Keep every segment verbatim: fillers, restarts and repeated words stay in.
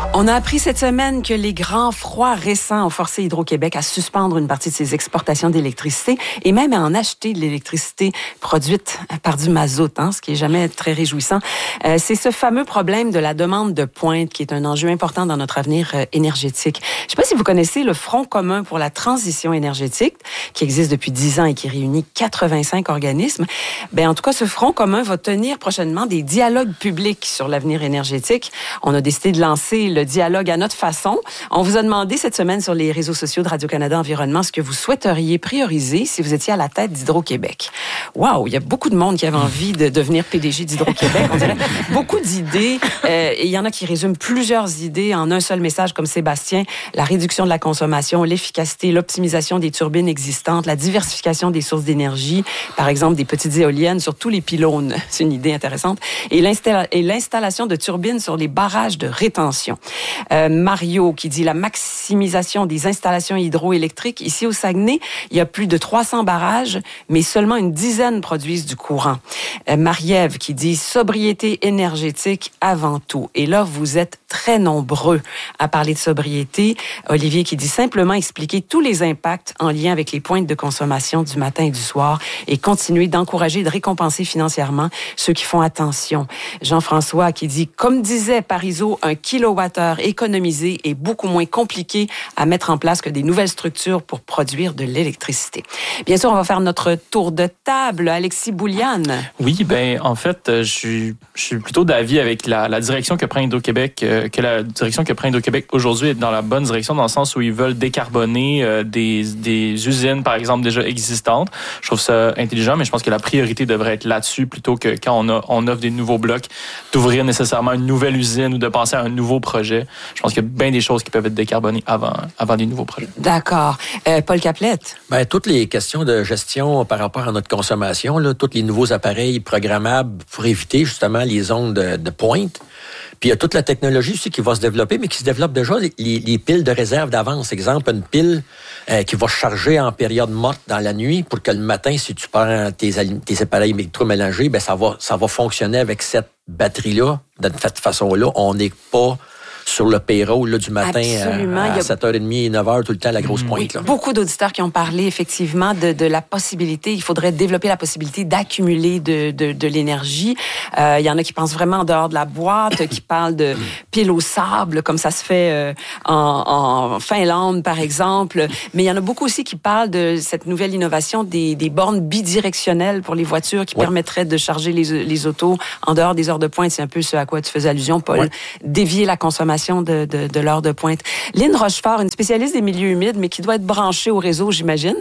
On a appris cette semaine que les grands froids récents ont forcé Hydro-Québec à suspendre une partie de ses exportations d'électricité et même à en acheter de l'électricité produite par du mazout, hein, ce qui est jamais très réjouissant. Euh, c'est ce fameux problème de la demande de pointe qui est un enjeu important dans notre avenir euh, énergétique. Je ne sais pas si vous connaissez le Front commun pour la transition énergétique qui existe depuis dix ans et qui réunit quatre-vingt-cinq organismes. Ben, en tout cas, ce Front commun va tenir prochainement des dialogues publics sur l'avenir énergétique. On a décidé de lancer le dialogue à notre façon. On vous a demandé cette semaine sur les réseaux sociaux de Radio-Canada Environnement ce que vous souhaiteriez prioriser si vous étiez à la tête d'Hydro-Québec. Wow, il y a beaucoup de monde qui avait envie de devenir P D G d'Hydro-Québec. On dirait beaucoup d'idées. Euh, et il y en a qui résument plusieurs idées en un seul message, comme Sébastien. La réduction de la consommation, l'efficacité, l'optimisation des turbines existantes, la diversification des sources d'énergie, par exemple des petites éoliennes sur tous les pylônes. C'est une idée intéressante. Et, l'installa- et l'installation de turbines sur les barrages de rétention. Euh, Mario qui dit la maximisation des installations hydroélectriques. Ici au Saguenay, il y a plus de trois cents barrages, mais seulement une dizaine produisent du courant. Euh, Marie-Ève qui dit sobriété énergétique avant tout. Et là, vous êtes très nombreux à parler de sobriété. Olivier qui dit simplement expliquer tous les impacts en lien avec les pointes de consommation du matin et du soir et continuer d'encourager et de récompenser financièrement ceux qui font attention. Jean-François qui dit, comme disait Parizeau, un kilowattheure économisé est beaucoup moins compliqué à mettre en place que des nouvelles structures pour produire de l'électricité. Bien sûr, on va faire notre tour de table. Alexis Bouliane. Oui, ben en fait, je suis, je suis plutôt d'avis avec la, la direction que prend Hydro-Québec, euh, que la direction que prend Hydro-Québec aujourd'hui est dans la bonne direction, dans le sens où ils veulent décarboner euh, des, des usines, par exemple, déjà existantes. Je trouve ça intelligent, mais je pense que la priorité devrait être là-dessus plutôt que quand on, a, on offre des nouveaux blocs, d'ouvrir nécessairement une nouvelle usine ou de penser à un nouveau projet. Je pense qu'il y a bien des choses qui peuvent être décarbonées avant, avant des nouveaux projets. D'accord. Euh, Paul Caplette. Ben, toutes les questions de gestion par rapport à notre consommation, là, tous les nouveaux appareils programmables pour éviter justement les zones de, de pointe. Puis il y a toute la technologie aussi qui va se développer, mais qui se développe déjà, les, les piles de réserve d'avance. Exemple, une pile euh, qui va charger en période morte dans la nuit pour que le matin, si tu prends tes, tes appareils électromélangés, ben ça va, ça va fonctionner avec cette batterie-là. De cette façon-là, on n'est pas sur le payroll là, du matin Absolument. à, à sept heures trente et neuf heures tout le temps à la grosse pointe. Oui, là. Beaucoup d'auditeurs qui ont parlé effectivement de, de la possibilité, il faudrait développer la possibilité d'accumuler de, de, de l'énergie. Euh, il y en a qui pensent vraiment en dehors de la boîte, qui parlent de piles au sable, comme ça se fait euh, en, en Finlande par exemple. Mais il y en a beaucoup aussi qui parlent de cette nouvelle innovation des, des bornes bidirectionnelles pour les voitures qui ouais. permettraient de charger les, les autos en dehors des heures de pointe. C'est un peu ce à quoi tu faisais allusion, Paul. Ouais. Dévier la consommation De, de, de l'heure de pointe. Lynn Rochefort, une spécialiste des milieux humides, mais qui doit être branchée au réseau, j'imagine.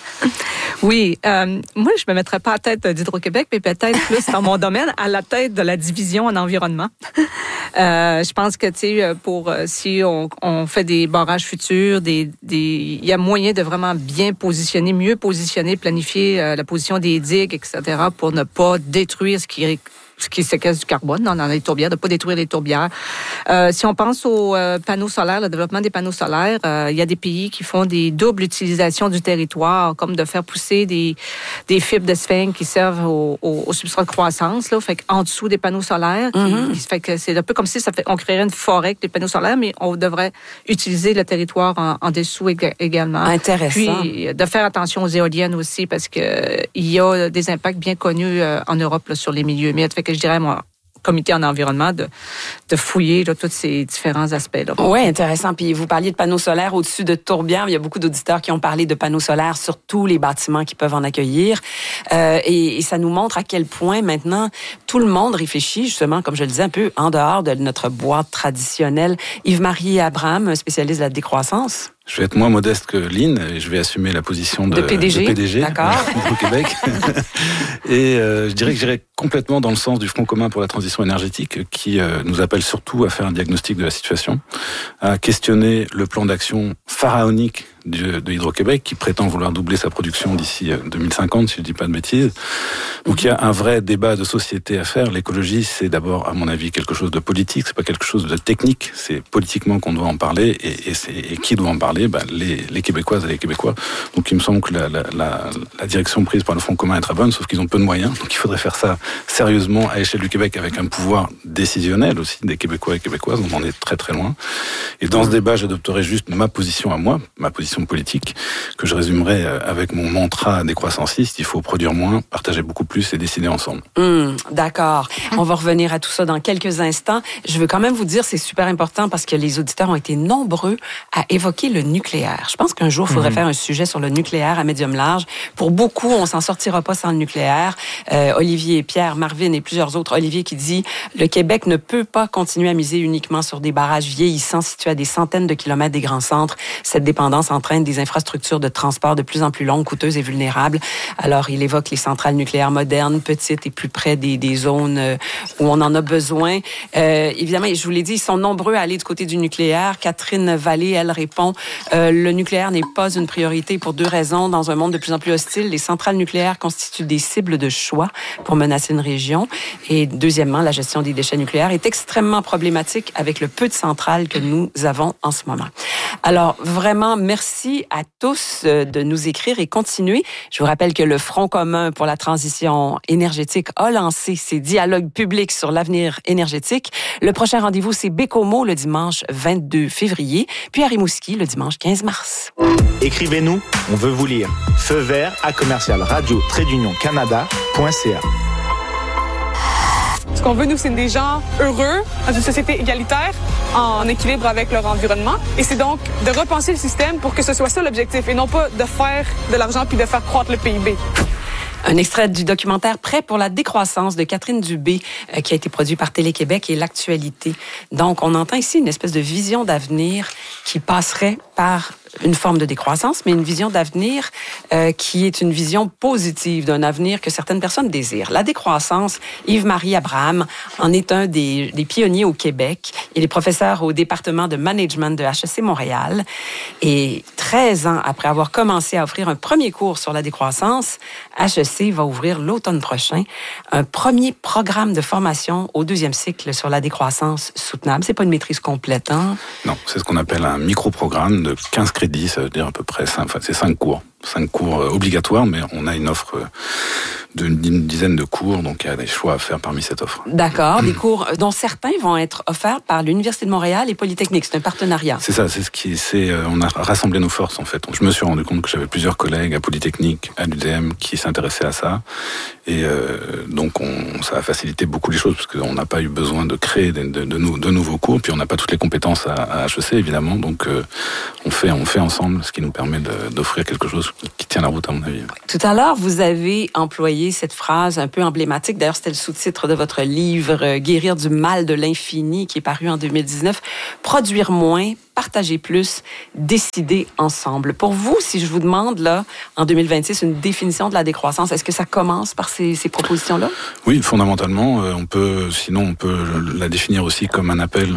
Oui. Euh, moi, je me mettrais pas à la tête d'Hydro-Québec, mais peut-être plus dans mon domaine, à la tête de la division en environnement. Euh, je pense que, tu sais, pour euh, si on, on fait des barrages futurs, des, des, il y a moyen de vraiment bien positionner, mieux positionner, planifier euh, la position des digues, et cetera, pour ne pas détruire ce qui est ce qui séquestre du carbone dans, dans les tourbières, de ne pas détruire les tourbières. Euh, si on pense aux euh, panneaux solaires, le développement des panneaux solaires, euh, il y a des pays qui font des doubles utilisations du territoire, comme de faire pousser des, des fibres de sphène qui servent au, au, au substrat de croissance, là, fait en dessous des panneaux solaires. Mm-hmm. Qui, qui fait que c'est un peu comme si ça fait, on créerait une forêt avec des panneaux solaires, mais on devrait utiliser le territoire en, en dessous ég- également. Intéressant. Puis de faire attention aux éoliennes aussi, parce que il y a des impacts bien connus euh, en Europe là, sur les milieux humides. Fait que je dirais, moi, comité en environnement, de, de fouiller là, tous ces différents aspects-là. Oui, intéressant. Puis vous parliez de panneaux solaires au-dessus de tourbières. Il y a beaucoup d'auditeurs qui ont parlé de panneaux solaires sur tous les bâtiments qui peuvent en accueillir. Euh, et, et ça nous montre à quel point maintenant tout le monde réfléchit, justement, comme je le disais, un peu en dehors de notre boîte traditionnelle. Yves-Marie Abraham, spécialiste de la décroissance. Je vais être moins modeste que Lynn et je vais assumer la position de, de P D G, de P D G d'accord. au Québec. Et euh, je dirais que j'irai complètement dans le sens du Front commun pour la transition énergétique qui euh, nous appelle surtout à faire un diagnostic de la situation, à questionner le plan d'action pharaonique de, de Hydro-Québec qui prétend vouloir doubler sa production d'ici deux mille cinquante, si je dis pas de bêtises. Donc il y a un vrai débat de société à faire. L'écologie, c'est d'abord, à mon avis, quelque chose de politique, c'est pas quelque chose de technique. C'est politiquement qu'on doit en parler, et, et, c'est, et qui doit en parler? Ben, les, les Québécoises et les Québécois. Donc il me semble que la, la, la, la direction prise par le Front commun est très bonne, sauf qu'ils ont peu de moyens. Donc il faudrait faire ça sérieusement à l'échelle du Québec avec un pouvoir décisionnel aussi des Québécois et Québécoises. On en est très très loin. Et dans ce débat, j'adopterai juste ma position à moi, ma position politique, que je résumerai avec mon mantra décroissanciste: il faut produire moins, partager beaucoup plus et décider ensemble. Mmh, d'accord. On va revenir à tout ça dans quelques instants. Je veux quand même vous dire, c'est super important parce que les auditeurs ont été nombreux à évoquer le nucléaire. Je pense qu'un jour, il faudrait mmh. faire un sujet sur le nucléaire à médium large. Pour beaucoup, on s'en sortira pas sans le nucléaire. Euh, Olivier, Pierre, Marvin et plusieurs autres. Olivier qui dit « Le Québec ne peut pas continuer à miser uniquement sur des barrages vieillissants situés à des centaines de kilomètres des grands centres. Cette dépendance entraîne des infrastructures de transport de plus en plus longues, coûteuses et vulnérables. » Alors, il évoque les centrales nucléaires modernes, petites et plus près des, des zones où on en a besoin. Euh, évidemment, je vous l'ai dit, ils sont nombreux à aller du côté du nucléaire. Catherine Vallée, elle répond euh, « Le nucléaire n'est pas une priorité pour deux raisons. Dans un monde de plus en plus hostile, les centrales nucléaires constituent des cibles de choix pour menacer une région. Et deuxièmement, la gestion des déchets nucléaires est extrêmement problématique avec le peu de centrales que nous avons en ce moment. » Alors, vraiment, merci à tous de nous écrire et continuer. Je vous rappelle que le Front commun pour la transition énergétique a lancé ses dialogues publics sur l'avenir énergétique. Le prochain rendez-vous, c'est Bécomo le dimanche vingt-deux février, puis à Rimouski le dimanche quinze mars. Écrivez-nous, on veut vous lire. Feu vert à commercial radio trait d'union canada point c a. Ce qu'on veut, nous, c'est des gens heureux, dans une société égalitaire, en équilibre avec leur environnement. Et c'est donc de repenser le système pour que ce soit ça l'objectif, et non pas de faire de l'argent puis de faire croître le P I B. Un extrait du documentaire Prêt pour la décroissance de Catherine Dubé, euh, qui a été produit par Télé-Québec, et l'actualité. Donc, on entend ici une espèce de vision d'avenir qui passerait par une forme de décroissance, mais une vision d'avenir euh, qui est une vision positive d'un avenir que certaines personnes désirent. La décroissance, Yves-Marie Abraham en est un des, des pionniers au Québec. Il est professeur au département de management de H E C Montréal. Et treize ans après avoir commencé à offrir un premier cours sur la décroissance, H E C va ouvrir l'automne prochain un premier programme de formation au deuxième cycle sur la décroissance soutenable. C'est pas une maîtrise complète, hein? Non, c'est ce qu'on appelle un micro-programme de quinze crédits, ça veut dire à peu près cinq, enfin, c'est cinq cours. Cinq cours obligatoires, mais on a une offre d'une dizaine de cours, donc il y a des choix à faire parmi cette offre. D'accord, des cours dont certains vont être offerts par l'Université de Montréal et Polytechnique. C'est un partenariat. C'est ça, c'est ce qui, c'est, on a rassemblé nos forces en fait. Je me suis rendu compte que j'avais plusieurs collègues à Polytechnique, à l'U D M, qui s'intéressaient à ça, et euh, donc on, ça a facilité beaucoup les choses parce qu'on n'a pas eu besoin de créer de, de, de, de nouveaux cours, puis on n'a pas toutes les compétences à, à H E C évidemment, donc euh, on fait, on fait ensemble, ce qui nous permet de, d'offrir quelque chose qui tient la route à mon avis. Tout à l'heure, vous avez employé cette phrase un peu emblématique. D'ailleurs, c'était le sous-titre de votre livre « Guérir du mal de l'infini » qui est paru en deux mille dix-neuf. Produire moins, partager plus, décider ensemble. Pour vous, si je vous demande, là, en deux mille vingt-six, une définition de la décroissance, est-ce que ça commence par ces, ces propositions-là? Oui, fondamentalement. On peut, sinon, on peut la définir aussi comme un appel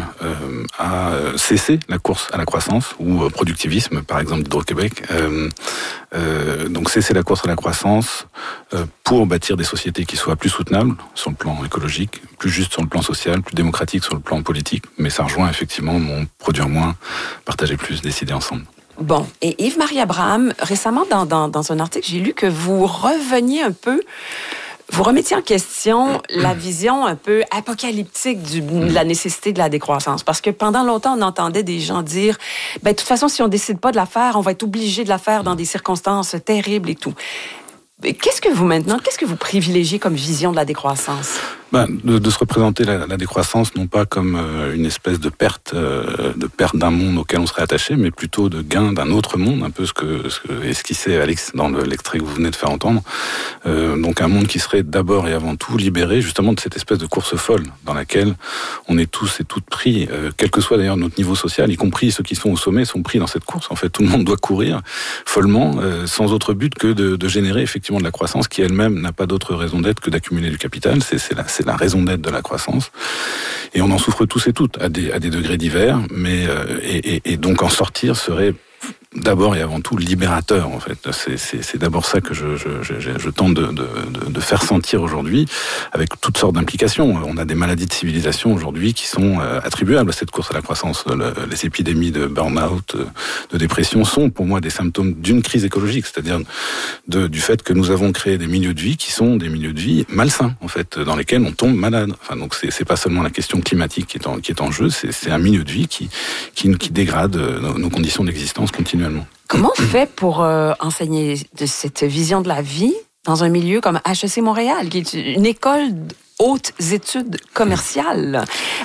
à cesser la course à la croissance ou productivisme, par exemple d'Hydro-Québec. Euh, euh, donc, cesser la course à la croissance euh, pour bâtir des sociétés qui soient plus soutenables sur le plan écologique, plus justes sur le plan social, plus démocratiques sur le plan politique. Mais ça rejoint effectivement mon produire moins, partager plus, décider ensemble. Bon, et Yves-Marie Abraham, récemment, dans, dans, dans un article, j'ai lu que vous reveniez un peu, vous remettiez en question la vision un peu apocalyptique du, de la nécessité de la décroissance. Parce que pendant longtemps, on entendait des gens dire, ben, de toute façon, si on décide pas de la faire, on va être obligé de la faire dans des circonstances terribles et tout. Qu'est-ce que vous, maintenant, qu'est-ce que vous privilégiez comme vision de la décroissance? Ben, de, de se représenter la, la décroissance non pas comme euh, une espèce de perte, euh, de perte d'un monde auquel on serait attaché, mais plutôt de gain d'un autre monde, un peu ce que, ce que esquissait Alex dans le, l'extrait que vous venez de faire entendre. Euh, donc un monde qui serait d'abord et avant tout libéré justement de cette espèce de course folle dans laquelle on est tous et toutes pris, euh, quel que soit d'ailleurs notre niveau social, y compris ceux qui sont au sommet, sont pris dans cette course. En fait, tout le monde doit courir follement, euh, sans autre but que de, de générer effectivement de la croissance qui elle-même n'a pas d'autre raison d'être que d'accumuler du capital. C'est, c'est, la, c'est la raison d'être de la croissance. Et on en souffre tous et toutes, à des, à des degrés divers, mais, euh, et, et, et donc en sortir serait d'abord et avant tout libérateur, en fait. C'est, c'est, c'est d'abord ça que je, je, je, je tente de, de, de faire sentir aujourd'hui, avec toutes sortes d'implications. On a des maladies de civilisation aujourd'hui qui sont attribuables à cette course à la croissance. Le, les épidémies de burn-out, de dépression sont pour moi des symptômes d'une crise écologique, c'est-à-dire de, du fait que nous avons créé des milieux de vie qui sont des milieux de vie malsains, en fait, dans lesquels on tombe malade. Enfin, donc c'est, c'est pas seulement la question climatique qui est en, qui est en jeu, c'est, c'est un milieu de vie qui, qui, qui dégrade nos, nos conditions d'existence continuellement. Comment on fait pour euh, enseigner de cette vision de la vie dans un milieu comme H E C Montréal, qui est une école hautes études commerciales?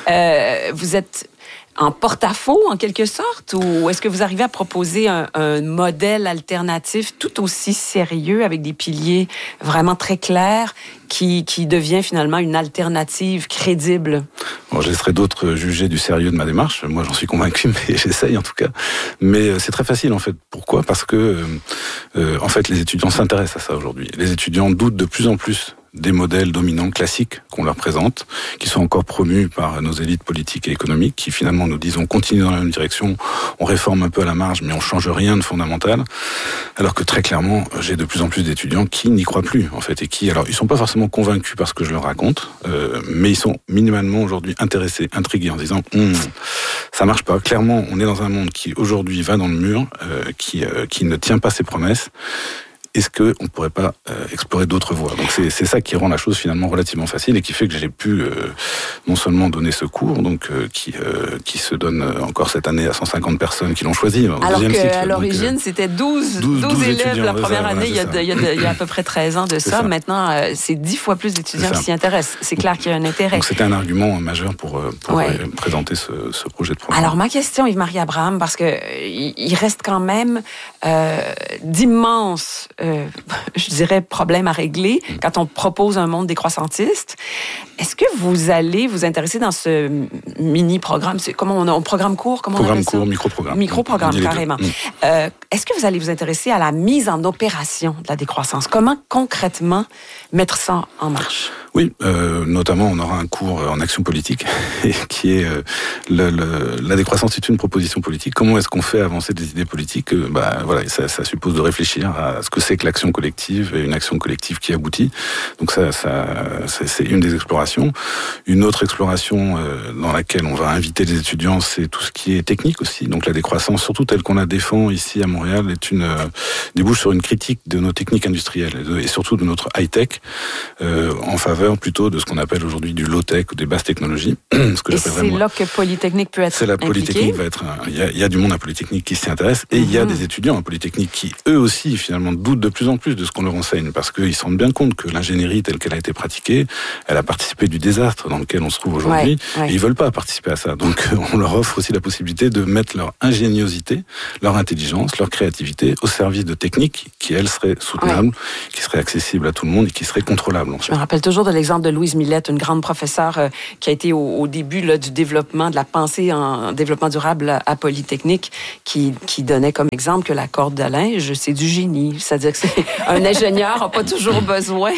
Euh, vous êtes en porte-à-faux, en quelque sorte, ou est-ce que vous arrivez à proposer un, un modèle alternatif tout aussi sérieux, avec des piliers vraiment très clairs, qui, qui devient finalement une alternative crédible? Bon, je laisserai d'autres juger du sérieux de ma démarche. Moi, j'en suis convaincu, mais j'essaye en tout cas. Mais c'est très facile, en fait. Pourquoi ? Parce que, euh, en fait, les étudiants s'intéressent à ça aujourd'hui. Les étudiants doutent de plus en plus des modèles dominants classiques qu'on leur présente, qui sont encore promus par nos élites politiques et économiques, qui finalement nous disent on continue dans la même direction, on réforme un peu à la marge, mais on change rien de fondamental. Alors que très clairement, j'ai de plus en plus d'étudiants qui n'y croient plus, en fait, et qui, alors, ils sont pas forcément convaincus par ce que je leur raconte, euh, mais ils sont minimalement aujourd'hui intéressés, intrigués, en disant hm, ça marche pas. Clairement, on est dans un monde qui aujourd'hui va dans le mur, euh, qui euh, qui ne tient pas ses promesses. Est-ce qu'on ne pourrait pas euh, explorer d'autres voies ? Donc c'est, c'est ça qui rend la chose finalement relativement facile et qui fait que j'ai pu euh, non seulement donner ce cours, donc euh, qui euh, qui se donne encore cette année à cent cinquante personnes qui l'ont choisi. Alors qu'à l'origine, donc, euh, c'était douze, douze, douze élèves la première année, il y, a, il, y a, il y a à peu près treize ans de ça. ça. Maintenant, euh, c'est dix fois plus d'étudiants qui s'y intéressent. C'est clair qu'il y a un intérêt. Donc c'était un argument majeur pour, pour ouais. présenter ce, ce projet de programme. Alors ma question, Yves-Marie Abraham, parce que il reste quand même euh, d'immenses Euh, je dirais, problème à régler quand on propose un monde décroissantiste. Est-ce que vous allez vous intéresser dans ce mini-programme? C'est, comment on a un programme court? Comment programme on appelle court, ça? micro-programme. Micro-programme, carrément. Mmh. Euh, est-ce que vous allez vous intéresser à la mise en opération de la décroissance? Comment concrètement mettre ça en marche? Oui, euh, notamment on aura un cours en action politique qui est euh, le, le, la décroissance est une proposition politique. Comment est-ce qu'on fait avancer des idées politiques? Bah voilà, ça, ça suppose de réfléchir à ce que c'est que l'action collective et une action collective qui aboutit. Donc ça, ça c'est, c'est une des explorations. Une autre exploration euh, dans laquelle on va inviter les étudiants, c'est tout ce qui est technique aussi. Donc la décroissance, surtout telle qu'on la défend ici à Montréal, est une euh, débouche sur une critique de nos techniques industrielles et, de, et surtout de notre high-tech euh, en faveur plutôt de ce qu'on appelle aujourd'hui du low-tech ou des basses technologies. Ce que et c'est vraiment... là que Polytechnique peut être C'est la Polytechnique va être... Il y, a, il y a du monde à Polytechnique qui s'y intéresse et mm-hmm. il y a des étudiants à Polytechnique qui, eux aussi, finalement, doutent de plus en plus de ce qu'on leur enseigne parce qu'ils se rendent bien compte que l'ingénierie telle qu'elle a été pratiquée, elle a participé du désastre dans lequel on se trouve aujourd'hui ouais, ouais. et ils veulent pas participer à ça. Donc on leur offre aussi la possibilité de mettre leur ingéniosité, leur intelligence, leur créativité au service de techniques qui, elles, seraient soutenables, ouais. qui seraient accessibles à tout le monde et qui seraient contrôlables. Je me rappelle toujours de l'exemple de Louise Millette, une grande professeure euh, qui a été au, au début là, du développement, de la pensée en développement durable à, à Polytechnique, qui, qui donnait comme exemple que la corde de linge, c'est du génie. C'est-à-dire que c'est, un ingénieur n'a pas toujours besoin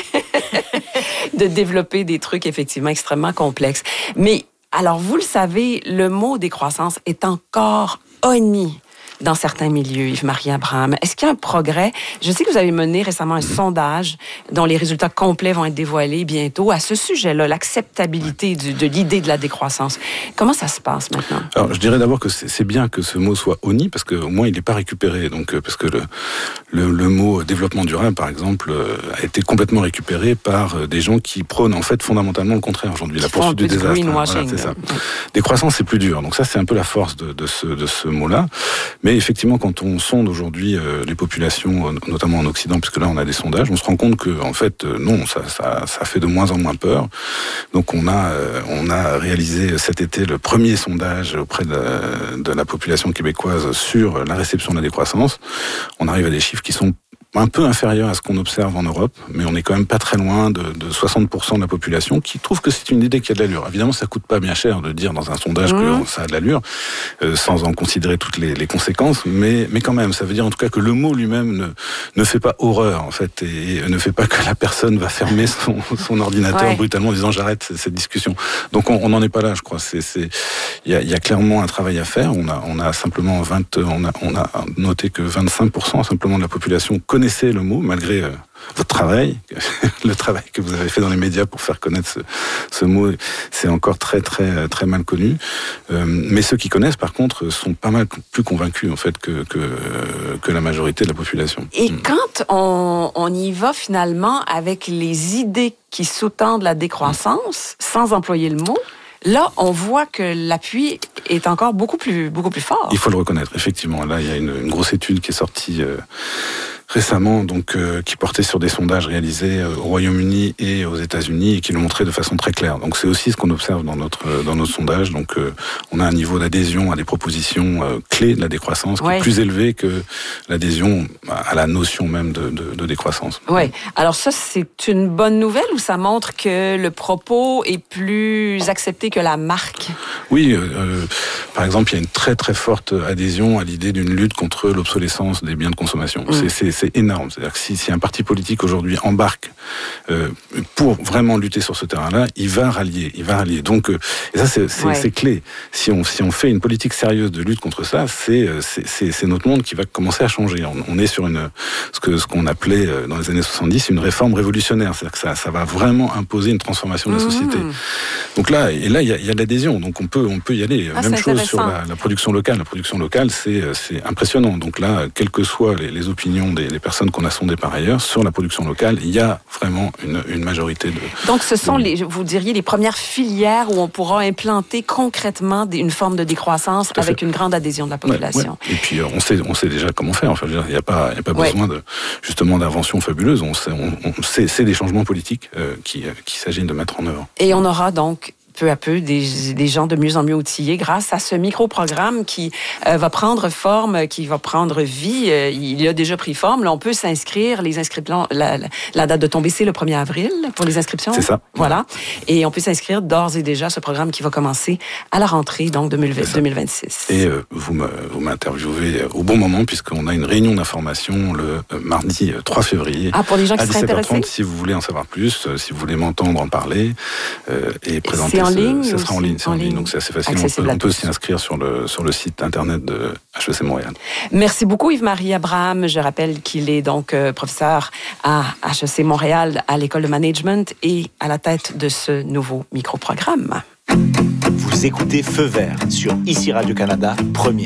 de développer des trucs effectivement extrêmement complexes. Mais alors, vous le savez, le mot décroissance est encore honni dans certains milieux, Yves-Marie Abraham. Est-ce qu'il y a un progrès? Je sais que vous avez mené récemment un sondage dont les résultats complets vont être dévoilés bientôt à ce sujet-là, l'acceptabilité du, de l'idée de la décroissance. Comment ça se passe maintenant? Alors, je dirais d'abord que c'est, c'est bien que ce mot soit honni, parce qu'au moins, il n'est pas récupéré. Donc, parce que le, le, le mot développement durable, par exemple, a été complètement récupéré par des gens qui prônent, en fait, fondamentalement le contraire aujourd'hui, la poursuite du désastre. Voilà, c'est ça. Décroissance, c'est plus dur. Donc ça, c'est un peu la force de, de, ce, de ce mot-là. Mais effectivement, quand on sonde aujourd'hui euh, les populations, notamment en Occident, puisque là on a des sondages, on se rend compte que en fait euh, non, ça, ça, ça fait de moins en moins peur. Donc on a, euh, on a réalisé cet été le premier sondage auprès de la, de la population québécoise sur la réception de la décroissance. On arrive à des chiffres qui sont un peu inférieur à ce qu'on observe en Europe, mais on est quand même pas très loin de, de soixante pour cent de la population qui trouve que c'est une idée qui a de l'allure. Évidemment, ça coûte pas bien cher de dire dans un sondage mmh. que ça a de l'allure, euh, sans en considérer toutes les, les conséquences, mais, mais quand même, ça veut dire en tout cas que le mot lui-même ne, ne fait pas horreur, en fait, et, et ne fait pas que la personne va fermer son, son ordinateur ouais. brutalement en disant j'arrête cette discussion. Donc on n'en est pas là, je crois. C'est, c'est, il y a, il y a clairement un travail à faire. On a, on a simplement vingt, on a, on a noté que vingt-cinq pour cent simplement de la population connaissait le mot, malgré euh, votre travail, le travail que vous avez fait dans les médias pour faire connaître ce, ce mot, c'est encore très très très mal connu. Euh, mais ceux qui connaissent, par contre, sont pas mal plus convaincus en fait que que, que la majorité de la population. Et mmh. quand on, on y va finalement avec les idées qui sous-tendent la décroissance, mmh. sans employer le mot, là, on voit que l'appui est encore beaucoup plus, beaucoup plus fort. Il faut le reconnaître, effectivement. Là, il y a une, une grosse étude qui est sortie euh, récemment, donc euh, qui portait sur des sondages réalisés euh, au Royaume-Uni et aux États-Unis et qui le montraient de façon très claire. Donc c'est aussi ce qu'on observe dans notre euh, dans notre sondage. Donc euh, on a un niveau d'adhésion à des propositions euh, clés de la décroissance qui ouais. est plus élevé que l'adhésion à la notion même de, de, de décroissance. Oui. Alors ça, c'est une bonne nouvelle ou ça montre que le propos est plus accepté que la marque? Oui. Euh, par exemple, il y a une très très forte adhésion à l'idée d'une lutte contre l'obsolescence des biens de consommation. Mmh. C'est, c'est C'est énorme. C'est-à-dire que si, si un parti politique aujourd'hui embarque euh, pour vraiment lutter sur ce terrain-là, il va rallier, il va rallier. Donc, euh, et ça c'est, c'est, ouais. c'est clé. Si on si on fait une politique sérieuse de lutte contre ça, c'est c'est, c'est, c'est notre monde qui va commencer à changer. On, on est sur une ce que ce qu'on appelait dans les années soixante-dix une réforme révolutionnaire. C'est-à-dire que ça ça va vraiment imposer une transformation de la société. Mmh. Donc là et là il y a, il y a de l'adhésion. Donc on peut on peut y aller. Ah, Même chose sur la, la production locale. La production locale c'est c'est impressionnant. Donc là, quelles que soient les, les opinions des les personnes qu'on a sondées par ailleurs, sur la production locale, il y a vraiment une, une majorité de... Donc ce sont, de... les, vous diriez, les premières filières où on pourra implanter concrètement une forme de décroissance avec une grande adhésion de la population. Ouais, ouais. Et puis on sait, on sait déjà comment faire. Enfin, il n'y a pas, il y a pas ouais. besoin de, justement d'inventions fabuleuses. On sait, on, on sait, c'est des changements politiques euh, qui, euh, qu'il s'agit de mettre en œuvre. Et on aura donc peu à peu des, des gens de mieux en mieux outillés grâce à ce micro-programme qui euh, va prendre forme, qui va prendre vie. Euh, il a déjà pris forme. Là, on peut s'inscrire. Les inscriptions, la, la, la date de tombée, c'est le premier avril pour les inscriptions. C'est ça. Voilà. Et on peut s'inscrire d'ores et déjà ce programme qui va commencer à la rentrée, donc deux mille vingt-six. Et euh, vous, me, vous m'interviewez au bon moment puisqu'on a une réunion d'information le euh, mardi trois février. Ah, pour les gens qui seraient intéressés. Si vous voulez en savoir plus, euh, si vous voulez m'entendre en parler euh, et présenter. En ligne, ça sera en ligne, c'est en, en ligne, ligne, donc c'est assez facile. On peut, on peut s'y inscrire sur le, sur le site internet de H E C Montréal. Merci beaucoup Yves-Marie Abraham. Je rappelle qu'il est donc euh, professeur à H E C Montréal, à l'école de management et à la tête de ce nouveau micro-programme. Vous écoutez Feu Vert sur Ici Radio-Canada, premier.